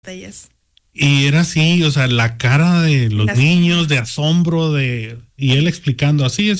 Yes. Y era así, o sea, la cara de los niños de asombro y él explicando así,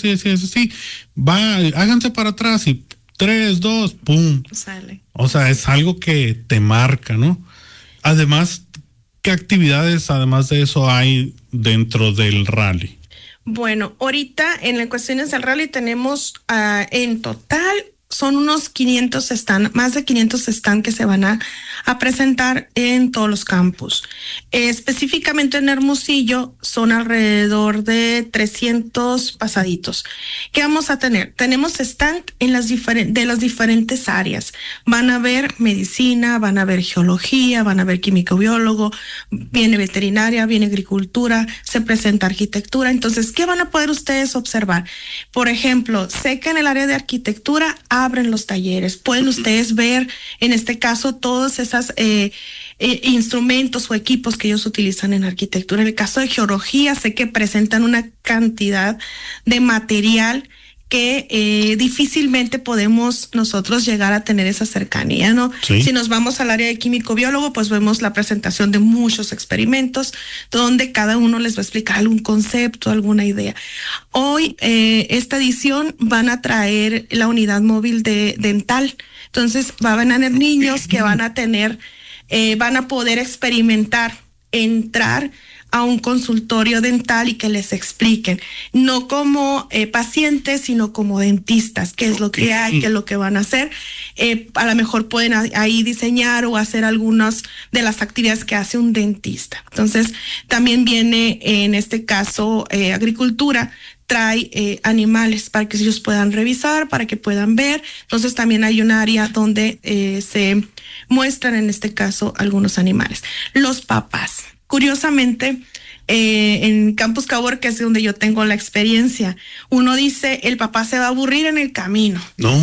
háganse para atrás y 3, 2, pum. Sale. O sea, es algo que te marca, ¿no? Además, ¿qué actividades además de eso hay dentro del rally? Bueno, ahorita en las cuestiones del rally tenemos en total son unos 500 stand, más de 500 stand que se van a presentar en todos los campus. Específicamente en Hermosillo son alrededor de 300 pasaditos. ¿Qué vamos a tener? Tenemos stand en las diferentes áreas. Van a ver medicina, van a ver geología, van a ver químico-biólogo, viene veterinaria, viene agricultura, se presenta arquitectura. Entonces, ¿qué van a poder ustedes observar? Por ejemplo, sé que en el área de arquitectura abren los talleres. Pueden ustedes ver, en este caso, todos esos instrumentos o equipos que ellos utilizan en arquitectura. En el caso de geología, sé que presentan una cantidad de material que difícilmente podemos nosotros llegar a tener esa cercanía, ¿no? Sí. Si nos vamos al área de químico-biólogo, pues vemos la presentación de muchos experimentos donde cada uno les va a explicar algún concepto, alguna idea. Hoy, esta edición van a traer la unidad móvil de dental. Entonces, van a tener niños que van a tener, van a poder experimentar, entrar a un consultorio dental y que les expliquen, no como pacientes, sino como dentistas, qué es lo que hay, qué es lo que van a hacer. A lo mejor pueden ahí diseñar o hacer algunas de las actividades que hace un dentista. Entonces, también viene, en este caso, agricultura, trae animales para que ellos puedan revisar, para que puedan ver. Entonces, también hay un área donde se muestran, en este caso, algunos animales. Los papás. Curiosamente, en Campus Cabor, que es donde yo tengo la experiencia, uno dice, el papá se va a aburrir en el camino. No.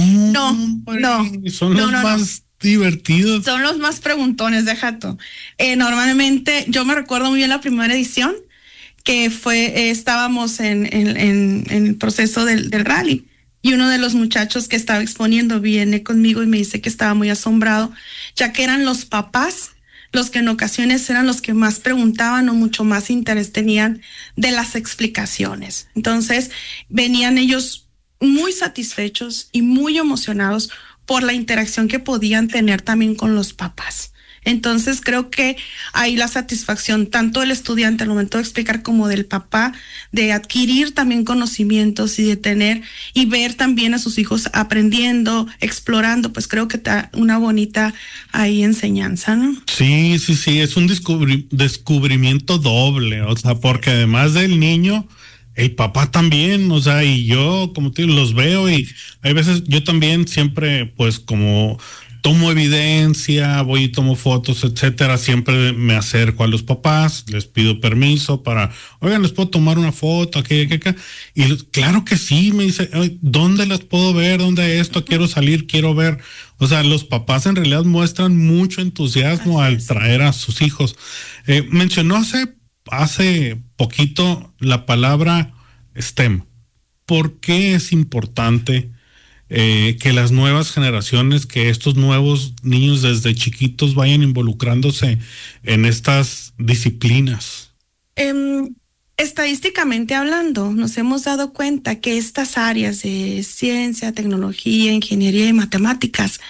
Son los más divertidos. Son los más preguntones, deja tú. Normalmente, yo me recuerdo muy bien la primera edición, que fue, estábamos en el proceso del rally. Y uno de los muchachos que estaba exponiendo viene conmigo y me dice que estaba muy asombrado, ya que eran los papás los que en ocasiones eran los que más preguntaban o mucho más interés tenían de las explicaciones. Entonces, venían ellos muy satisfechos y muy emocionados por la interacción que podían tener también con los papás. Entonces, creo que ahí la satisfacción tanto del estudiante al momento de explicar como del papá, de adquirir también conocimientos y de tener y ver también a sus hijos aprendiendo, explorando, pues creo que está una bonita ahí enseñanza, ¿no? Sí, es un descubrimiento doble, o sea, porque además del niño, el papá también, o sea, y yo, como te digo, los veo y hay veces yo también siempre, pues como tomo evidencia, voy y tomo fotos, etcétera. Siempre me acerco a los papás, les pido permiso para, oigan, ¿les puedo tomar una foto? Aquí. Y claro que sí, me dice, ¿dónde las puedo ver? ¿Dónde esto? Quiero salir, quiero ver. O sea, los papás en realidad muestran mucho entusiasmo al traer a sus hijos. Mencionó hace poquito la palabra STEM. ¿Por qué es importante que las nuevas generaciones, que estos nuevos niños desde chiquitos vayan involucrándose en estas disciplinas? Estadísticamente hablando, nos hemos dado cuenta que estas áreas de ciencia, tecnología, ingeniería y matemáticas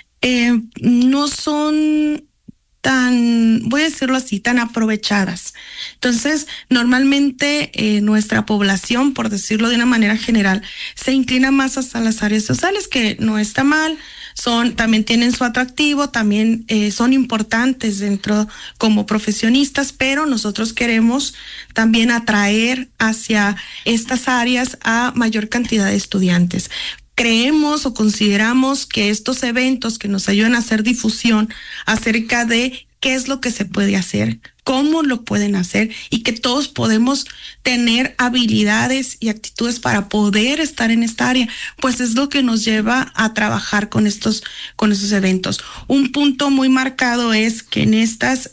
no son tan, voy a decirlo así, tan aprovechadas. Entonces, normalmente nuestra población, por decirlo de una manera general, se inclina más hacia las áreas sociales, que no está mal, también tienen su atractivo, también son importantes dentro como profesionistas, pero nosotros queremos también atraer hacia estas áreas a mayor cantidad de estudiantes. Creemos o consideramos que estos eventos que nos ayudan a hacer difusión acerca de qué es lo que se puede hacer, cómo lo pueden hacer y que todos podemos tener habilidades y actitudes para poder estar en esta área, pues es lo que nos lleva a trabajar con estos eventos. Un punto muy marcado es que en estas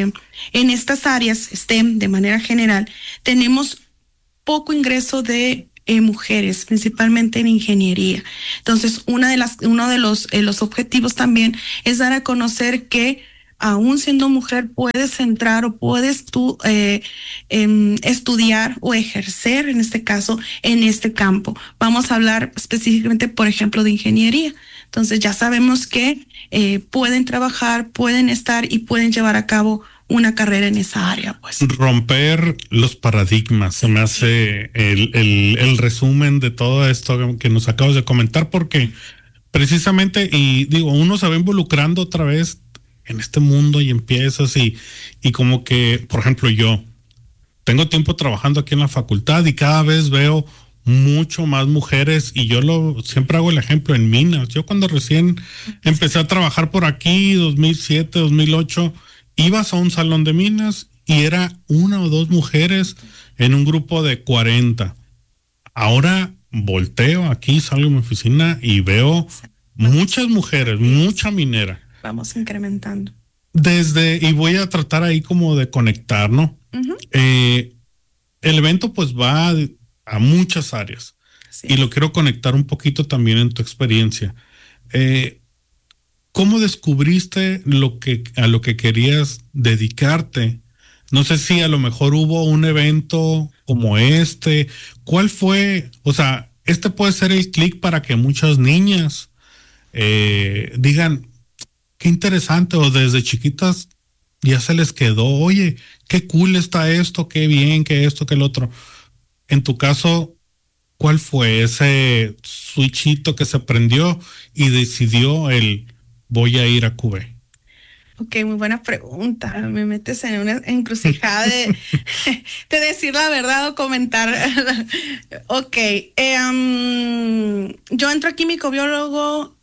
áreas STEM de manera general tenemos poco ingreso de mujeres, principalmente en ingeniería. Entonces, uno de los objetivos también es dar a conocer que aún siendo mujer, puedes entrar o puedes tú estudiar o ejercer, en este caso, en este campo. Vamos a hablar específicamente, por ejemplo, de ingeniería. Entonces ya sabemos que pueden trabajar, pueden estar y pueden llevar a cabo una carrera en esa área. Pues. Romper los paradigmas, se me hace el resumen de todo esto que nos acabas de comentar, porque precisamente, y digo, uno se va involucrando otra vez en este mundo y empiezas y como que, por ejemplo, yo tengo tiempo trabajando aquí en la facultad y cada vez veo mucho más mujeres, y yo siempre hago el ejemplo en minas. Yo cuando recién empecé a trabajar por aquí, 2007, 2008, ibas a un salón de minas y era una o dos mujeres en un grupo de 40. Ahora volteo aquí, salgo de mi oficina y veo muchas mujeres, mucha minera. Vamos incrementando. Y voy a tratar ahí como de conectar, ¿no? Uh-huh. El evento pues va a muchas áreas. Sí. Y lo quiero conectar un poquito también en tu experiencia. ¿Cómo descubriste a lo que querías dedicarte? No sé si a lo mejor hubo un evento como este. ¿Cuál fue? O sea, este puede ser el clic para que muchas niñas digan, qué interesante, o desde chiquitas ya se les quedó, oye, qué cool está esto, qué bien, qué esto, qué el otro. En tu caso, ¿cuál fue ese switchito que se prendió y decidió voy a ir a QB? Ok, muy buena pregunta. Me metes en una encrucijada de decir la verdad o comentar. Ok, yo entro a químico biólogo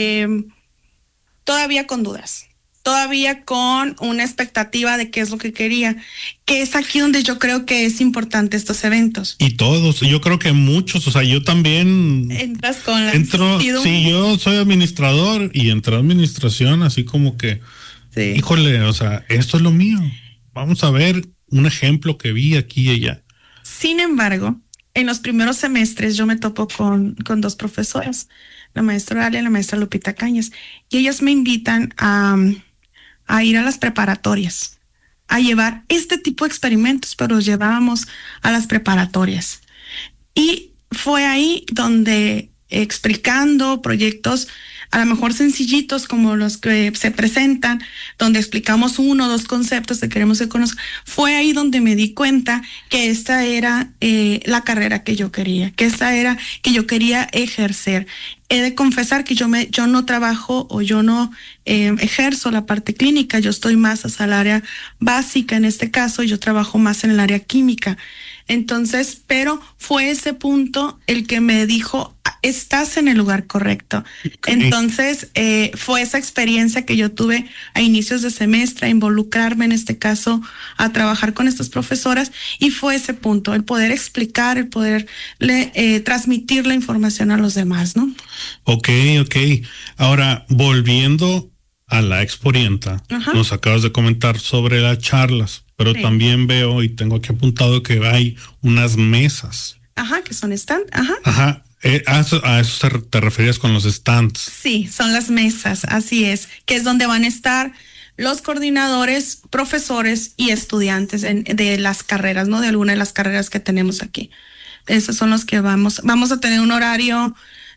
todavía con dudas, todavía con una expectativa de qué es lo que quería, que es aquí donde yo creo que es importante estos eventos. Y todos, yo creo que muchos, o sea, yo también entras con la sí, yo soy administrador y entré a administración así como que, sí. Híjole, o sea, esto es lo mío. Vamos a ver un ejemplo que vi aquí y allá. Sin embargo, en los primeros semestres yo me topo con dos profesoras, la maestra Alia y la maestra Lupita Cañas, y ellas me invitan a ir a las preparatorias, a llevar este tipo de experimentos, pero los llevábamos a las preparatorias. Y fue ahí donde, explicando proyectos a lo mejor sencillitos como los que se presentan, donde explicamos uno o dos conceptos que queremos que conozcan, fue ahí donde me di cuenta que esta era la carrera que yo quería, que esta era que yo quería ejercer. He de confesar que yo no trabajo o yo no ejerzo la parte clínica, yo estoy más hacia el área básica en este caso, yo trabajo más en el área química. Entonces, pero fue ese punto el que me dijo, estás en el lugar correcto. Okay. Entonces, fue esa experiencia que yo tuve a inicios de semestre, a involucrarme en este caso, a trabajar con estas profesoras, y fue ese punto, el poder explicar, el poderle transmitir la información a los demás, ¿no? Ok. Ahora, volviendo a la Exporienta, nos acabas de comentar sobre las charlas, pero sí. También veo y tengo aquí apuntado que hay unas mesas. Ajá, que son stand. Ajá. A eso te referías con los stands. Sí, son las mesas, así es, que es donde van a estar los coordinadores, profesores y estudiantes de las carreras, ¿no? De alguna de las carreras que tenemos aquí. Esos son los que vamos a tener un horario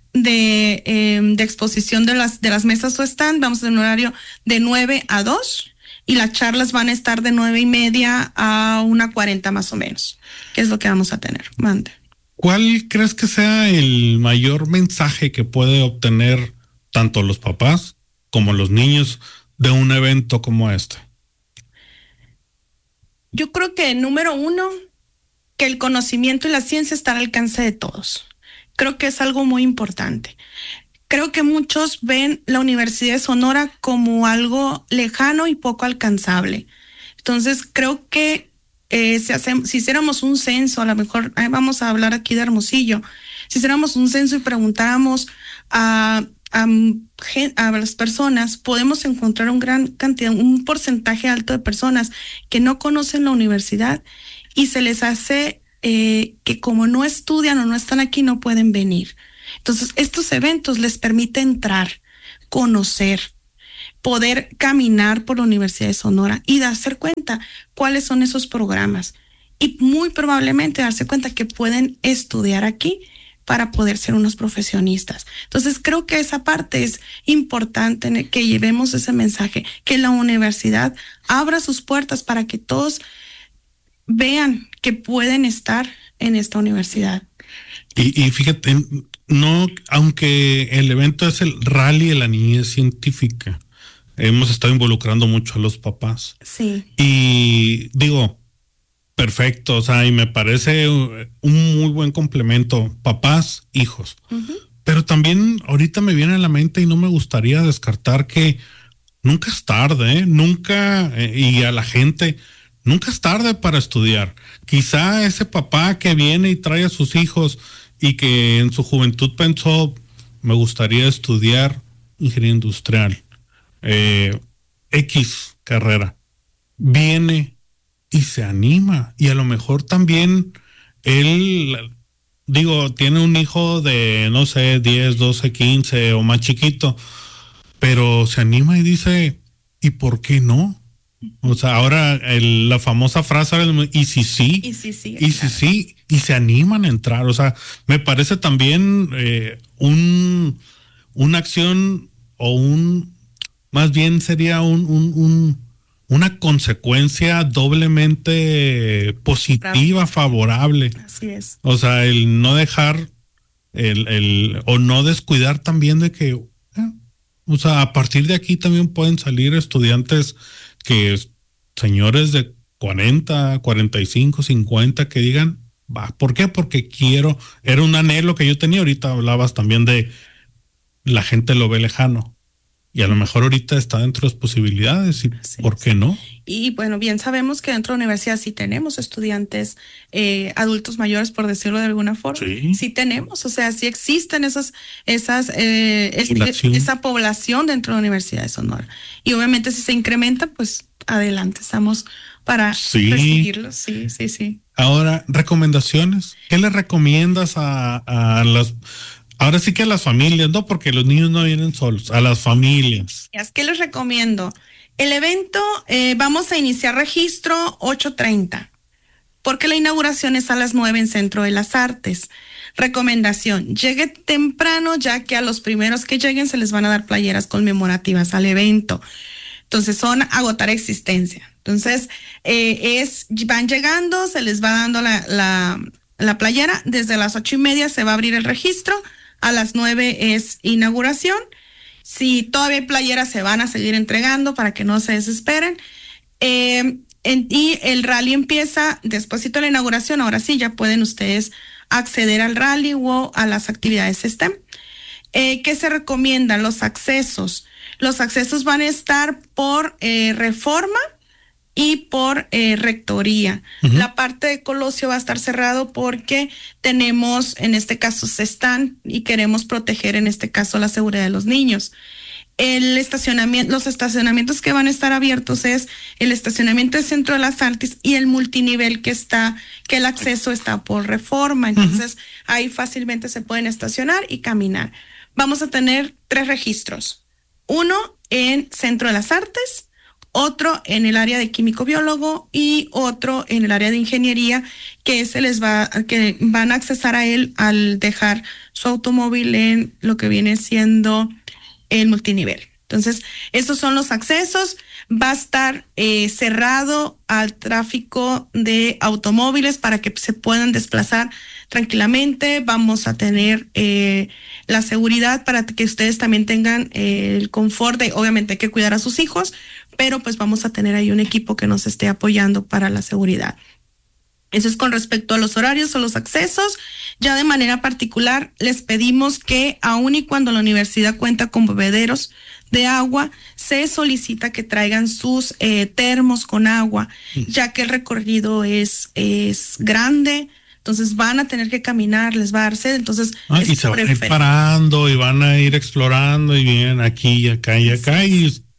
de exposición de las mesas o stand. Vamos a tener un horario de 9 a 2 y las charlas van a estar de 9:30 a 1:40 más o menos, que es lo que vamos a tener. Mande. ¿Cuál crees que sea el mayor mensaje que puede obtener tanto los papás como los niños de un evento como este? Yo creo que número uno, que el conocimiento y la ciencia está al alcance de todos. Creo que es algo muy importante. Creo que muchos ven la Universidad de Sonora como algo lejano y poco alcanzable. Entonces, creo que si hiciéramos un censo, a lo mejor vamos a hablar aquí de Hermosillo, si hiciéramos un censo y preguntáramos a las personas, podemos encontrar un porcentaje alto de personas que no conocen la universidad y se les hace que como no estudian o no están aquí, no pueden venir. Entonces, estos eventos les permiten entrar, conocer, poder caminar por la Universidad de Sonora y darse cuenta cuáles son esos programas. Y muy probablemente darse cuenta que pueden estudiar aquí para poder ser unos profesionistas. Entonces creo que esa parte es importante, que llevemos ese mensaje, que la universidad abra sus puertas para que todos vean que pueden estar en esta universidad. Y fíjate, no, aunque el evento es el Rally de la Niñez Científica, hemos estado involucrando mucho a los papás. Sí. Y digo, perfecto, o sea, y me parece un muy buen complemento, papás, hijos. Uh-huh. Pero también ahorita me viene a la mente y no me gustaría descartar que nunca es tarde, nunca, y a la gente, nunca es tarde para estudiar. Quizá ese papá que viene y trae a sus hijos y que en su juventud pensó, me gustaría estudiar ingeniería industrial, X carrera, viene y se anima, y a lo mejor también él, digo, tiene un hijo de, no sé, 10, 12, 15 o más chiquito, pero se anima y dice, ¿y por qué no? O sea, ahora la famosa frase, ¿y si sí? ¿Y si sí? ¿Y si sí? Y se animan a entrar. O sea, me parece también una acción o más bien sería una consecuencia doblemente positiva, favorable. Así es. O sea, el no dejar, o no descuidar también de que, o sea, a partir de aquí también pueden salir estudiantes señores de 40, 45, 50 que digan, va, ¿por qué? Porque era un anhelo que yo tenía. Ahorita hablabas también de la gente lo ve lejano. Y a lo mejor ahorita está dentro de las posibilidades, y sí, ¿por qué no? Y bueno, bien sabemos que dentro de la universidad sí tenemos estudiantes adultos mayores, por decirlo de alguna forma. Sí tenemos, o sea, sí existen esa población dentro de la Universidad de Sonora. Y obviamente si se incrementa, pues adelante, estamos para recibirlos. Sí. Ahora, recomendaciones. ¿Qué le recomiendas a las... Ahora sí que a las familias, no, porque los niños no vienen solos, a las familias? ¿Qué les recomiendo? El evento, vamos a iniciar registro 8:30, porque la inauguración es a las 9 en Centro de las Artes. Recomendación, llegue temprano, ya que a los primeros que lleguen se les van a dar playeras conmemorativas al evento. Entonces son agotar existencia. Entonces van llegando, se les va dando la playera. Desde las 8:30 se va a abrir el registro. A las 9 es inauguración. Si todavía hay playeras, se van a seguir entregando para que no se desesperen. Y el rally empieza despuésito de la inauguración. Ahora sí, ya pueden ustedes acceder al rally o a las actividades STEM. ¿Qué se recomienda? Los accesos. Los accesos van a estar por Reforma y por Rectoría. Uh-huh. La parte de Colosio va a estar cerrado porque tenemos, en este caso, y queremos proteger, en este caso, la seguridad de los niños. Los estacionamientos que van a estar abiertos es el estacionamiento del Centro de las Artes y el multinivel que el acceso está por Reforma. Entonces, uh-huh, ahí fácilmente se pueden estacionar y caminar. Vamos a tener 3 registros. Uno en Centro de las Artes, otro en el área de químico-biólogo y otro en el área de ingeniería, que van a accesar a él al dejar su automóvil en lo que viene siendo el multinivel. Entonces, estos son los accesos. Va a estar cerrado al tráfico de automóviles para que se puedan desplazar tranquilamente. Vamos a tener la seguridad para que ustedes también tengan el confort de, obviamente hay que cuidar a sus hijos, pero pues vamos a tener ahí un equipo que nos esté apoyando para la seguridad. Eso es con respecto a los horarios o los accesos. Ya de manera particular les pedimos que aun y cuando la universidad cuenta con bebederos de agua, se solicita que traigan sus termos con agua, ya que el recorrido es grande. Entonces van a tener que caminar, les va a dar sed, entonces y se van a ir parando y van a ir explorando y vienen aquí y acá y acá, y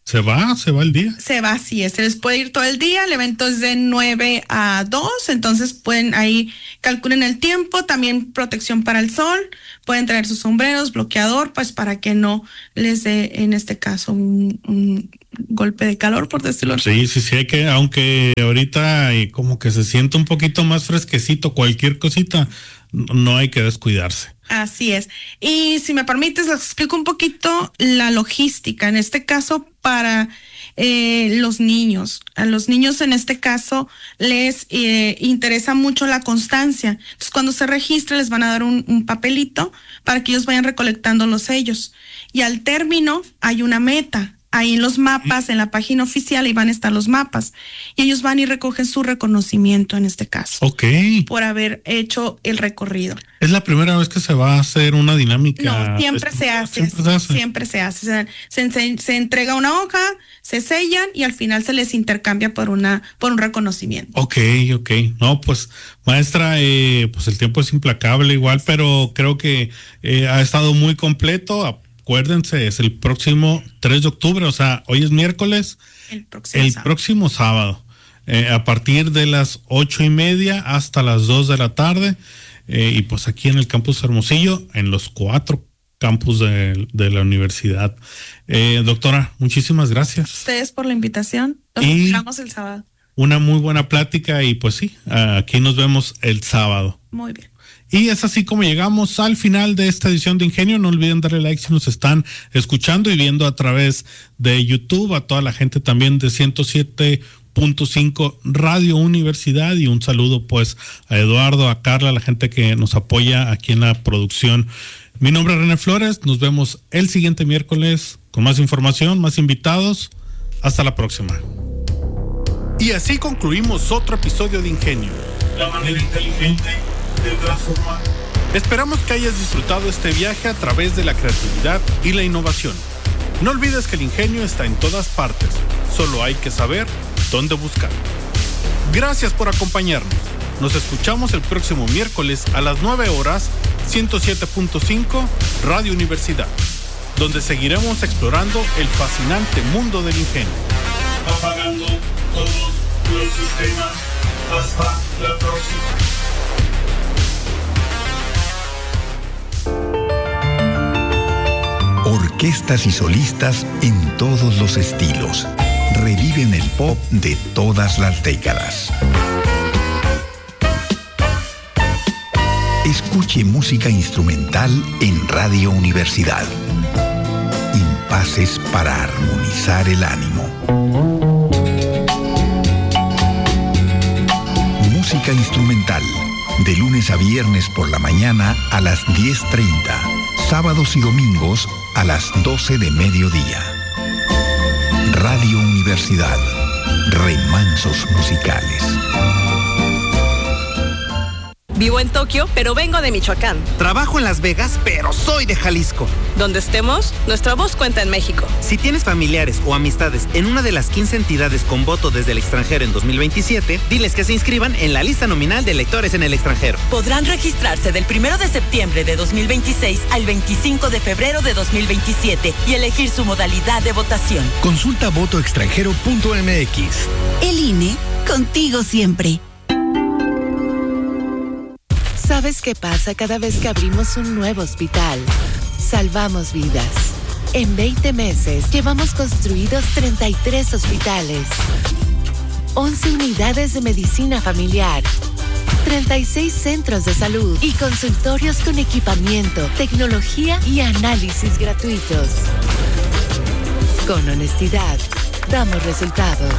Se va el día. Se va, así es. Se les puede ir todo el día. El evento es de 9 a 2, entonces pueden ahí calculen el tiempo. También protección para el sol. Pueden traer sus sombreros, bloqueador, pues para que no les dé, en este caso, un golpe de calor, por decirlo así. Sí, hay que, aunque ahorita como que se siente un poquito más fresquecito, cualquier cosita, no hay que descuidarse. Así es. Y si me permites, les explico un poquito la logística, en este caso para los niños. A los niños en este caso les interesa mucho la constancia. Entonces cuando se registre les van a dar un papelito para que ellos vayan recolectando los sellos. Y al término hay una meta. Ahí en los mapas, en la página oficial, ahí van a estar los mapas. Y ellos van y recogen su reconocimiento en este caso. Ok. Por haber hecho el recorrido. ¿Es la primera vez que se va a hacer una dinámica? No, siempre se hace. Se entrega una hoja, se sellan y al final se les intercambia por un reconocimiento. Ok. No, pues, maestra, pues el tiempo es implacable igual, pero creo que ha estado muy completo. Acuérdense, es el próximo 3 de octubre, o sea, hoy es miércoles, el próximo sábado, a partir de las 8:30 hasta las 2 de la tarde, y pues aquí en el campus Hermosillo, en los 4 campus de la universidad. Doctora, muchísimas gracias. Ustedes por la invitación, nos esperamos el sábado. Una muy buena plática y pues sí, aquí nos vemos el sábado. Muy bien. Y es así como llegamos al final de esta edición de Ingenio. No olviden darle like si nos están escuchando y viendo a través de YouTube, a toda la gente también de 107.5 Radio Universidad, y un saludo pues a Eduardo, a Carla, a la gente que nos apoya aquí en la producción. Mi nombre es René Flores, nos vemos el siguiente miércoles con más información, más invitados. Hasta la próxima. Y así concluimos otro episodio de Ingenio, la manera inteligente de transformar. Esperamos que hayas disfrutado este viaje a través de la creatividad y la innovación. No olvides que el ingenio está en todas partes, solo hay que saber dónde buscar. Gracias por acompañarnos. Nos escuchamos el próximo miércoles a las 9 horas, 107.5 Radio Universidad, donde seguiremos explorando el fascinante mundo del ingenio. Apagando todos los sistemas. Hasta la próxima. Orquestas y solistas en todos los estilos reviven el pop de todas las décadas. Escuche música instrumental en Radio Universidad. Impases para armonizar el ánimo. Música instrumental, de lunes a viernes por la mañana a las 10:30. Sábados y domingos a las 12 de mediodía. Radio Universidad. Remansos musicales. Vivo en Tokio, pero vengo de Michoacán. Trabajo en Las Vegas, pero soy de Jalisco. Donde estemos, nuestra voz cuenta en México. Si tienes familiares o amistades en una de las 15 entidades con voto desde el extranjero en 2027, diles que se inscriban en la lista nominal de electores en el extranjero. Podrán registrarse del 1 de septiembre de 2026 al 25 de febrero de 2027 y elegir su modalidad de votación. Consulta votoextranjero.mx. El INE, contigo siempre. ¿Sabes qué pasa cada vez que abrimos un nuevo hospital? Salvamos vidas. En 20 meses llevamos construidos 33 hospitales, 11 unidades de medicina familiar, 36 centros de salud y consultorios con equipamiento, tecnología y análisis gratuitos. Con honestidad, damos resultados.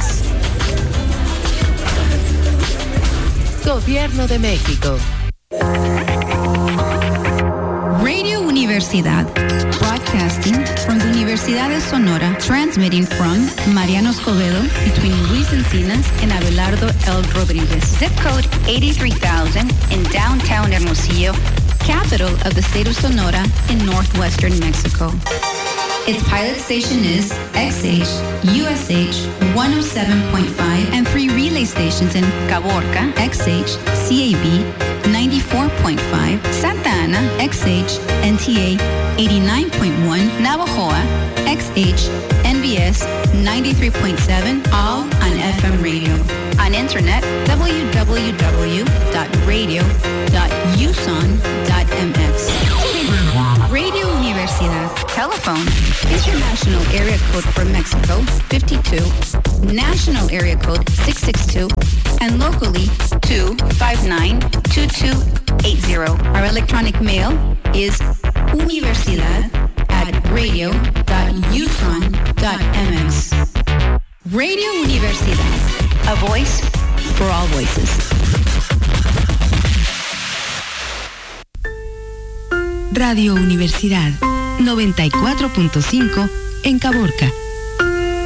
Gobierno de México. Radio Universidad, broadcasting from the Universidad de Sonora, transmitting from Mariano Escobedo between Luis Encinas and Abelardo L. Rodriguez. Zip code 83,000 in downtown Hermosillo, capital of the state of Sonora in northwestern Mexico. Its pilot station is XH, USH 107.5, and 3 relay stations in Caborca, XH, CAB 94.5, Santa Ana, XH, NTA 89.1, Navojoa, XH, NBS 93.7, all on FM radio. On internet, www.radio.uson.mx. Radio Universidad. Telephone. International area code for Mexico, 52. National area code, 662. And locally, 259-2280. Our electronic mail is universidad@radio.uson.mx. Radio Universidad. A voice for all voices. Radio Universidad 94.5 en Caborca.